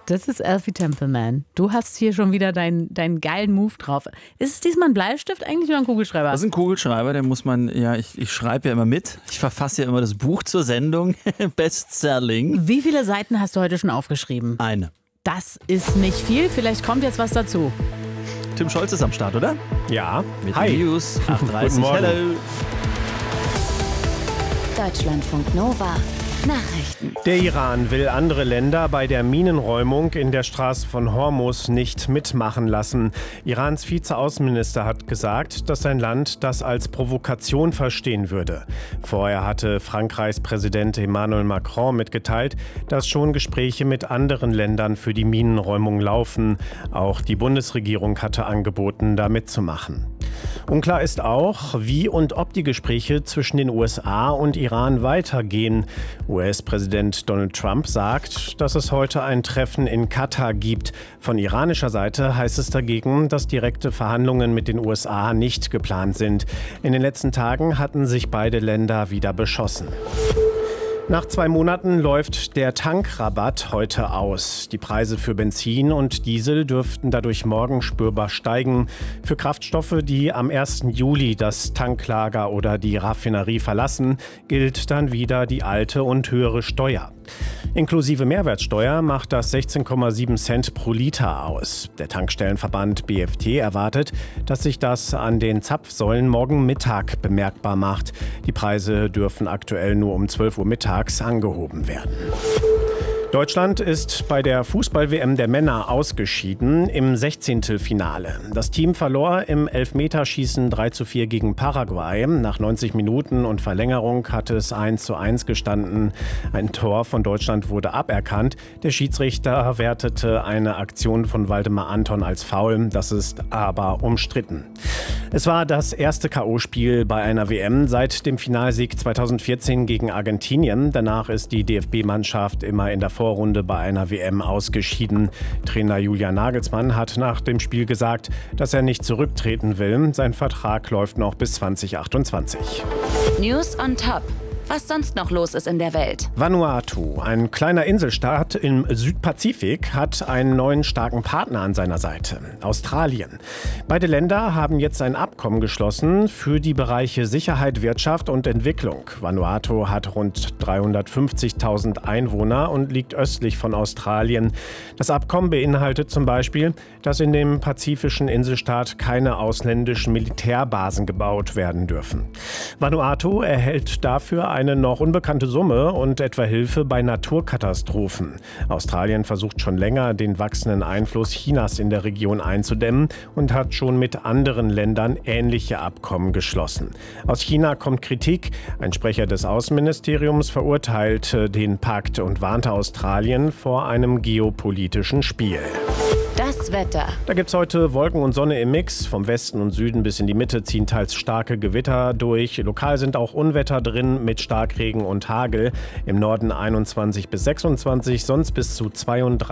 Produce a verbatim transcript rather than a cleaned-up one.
Das ist Elfie Templeman. Du hast hier schon wieder deinen deinen geilen Move drauf. Ist es diesmal ein Bleistift eigentlich oder ein Kugelschreiber? Das ist ein Kugelschreiber, der muss man, ja, ich, ich schreibe ja immer mit. Ich verfasse ja immer das Buch zur Sendung. Bestselling. Wie viele Seiten hast du heute schon aufgeschrieben? Eine. Das ist nicht viel, vielleicht kommt jetzt was dazu. Tim Scholz ist am Start, oder? Ja. Mit Hi. den News. acht Uhr dreißig. Guten Morgen. Hello. Deutschlandfunk Nova. Nachrichten. Der Iran will andere Länder bei der Minenräumung in der Straße von Hormuz nicht mitmachen lassen. Irans Vizeaußenminister hat gesagt, dass sein Land das als Provokation verstehen würde. Vorher hatte Frankreichs Präsident Emmanuel Macron mitgeteilt, dass schon Gespräche mit anderen Ländern für die Minenräumung laufen. Auch die Bundesregierung hatte angeboten, da mitzumachen. Unklar ist auch, wie und ob die Gespräche zwischen den U S A und Iran weitergehen. U S-Präsident Donald Trump sagt, dass es heute ein Treffen in Katar gibt. Von iranischer Seite heißt es dagegen, dass direkte Verhandlungen mit den U S A nicht geplant sind. In den letzten Tagen hatten sich beide Länder wieder beschossen. Nach zwei Monaten läuft der Tankrabatt heute aus. Die Preise für Benzin und Diesel dürften dadurch morgen spürbar steigen. Für Kraftstoffe, die am ersten Juli das Tanklager oder die Raffinerie verlassen, gilt dann wieder die alte und höhere Steuer. Inklusive Mehrwertsteuer macht das sechzehn Komma sieben Cent pro Liter aus. Der Tankstellenverband B F T erwartet, dass sich das an den Zapfsäulen morgen Mittag bemerkbar macht. Die Preise dürfen aktuell nur um zwölf Uhr mittags angehoben werden. Deutschland ist bei der Fußball-W M der Männer ausgeschieden im Sechzehntelfinale. Das Team verlor im Elfmeterschießen drei zu vier gegen Paraguay. Nach neunzig Minuten und Verlängerung hatte es eins zu eins gestanden. Ein Tor von Deutschland wurde aberkannt. Der Schiedsrichter wertete eine Aktion von Waldemar Anton als Foul. Das ist aber umstritten. Es war das erste K O-Spiel bei einer W M seit dem Finalsieg zweitausendvierzehn gegen Argentinien. Danach ist die D F B-Mannschaft immer in der Vorrunde bei einer W M ausgeschieden. Trainer Julian Nagelsmann hat nach dem Spiel gesagt, dass er nicht zurücktreten will. Sein Vertrag läuft noch bis zwanzig achtundzwanzig. News on Top. Was sonst noch los ist in der Welt. Vanuatu, ein kleiner Inselstaat im Südpazifik, hat einen neuen starken Partner an seiner Seite, Australien. Beide Länder haben jetzt ein Abkommen geschlossen für die Bereiche Sicherheit, Wirtschaft und Entwicklung. Vanuatu hat rund dreihundertfünfzigtausend Einwohner und liegt östlich von Australien. Das Abkommen beinhaltet zum Beispiel, dass in dem pazifischen Inselstaat keine ausländischen Militärbasen gebaut werden dürfen. Vanuatu erhält dafür eine noch unbekannte Summe und etwa Hilfe bei Naturkatastrophen. Australien versucht schon länger, den wachsenden Einfluss Chinas in der Region einzudämmen und hat schon mit anderen Ländern ähnliche Abkommen geschlossen. Aus China kommt Kritik. Ein Sprecher des Außenministeriums verurteilte den Pakt und warnte Australien vor einem geopolitischen Spiel. Das Wetter. Da gibt es heute Wolken und Sonne im Mix. Vom Westen und Süden bis in die Mitte ziehen teils starke Gewitter durch. Lokal sind auch Unwetter drin mit Starkregen und Hagel. Im Norden einundzwanzig bis sechsundzwanzig, sonst bis zu zweiunddreißig.